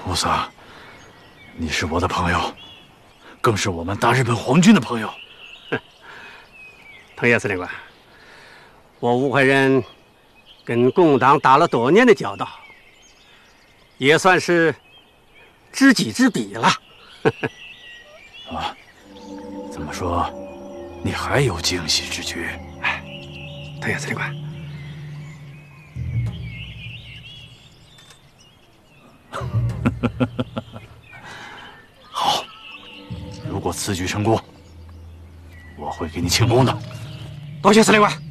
乌桑，你是我的朋友，更是我们大日本皇军的朋友。 藤野司令官，我吴怀仁跟共党打了多年的交道，也算是知己知彼了。 啊，这么说，你还有惊喜之举？ 哎，藤野司令官。 好，如果此举成功，我会给你庆功的。 多谢司令官。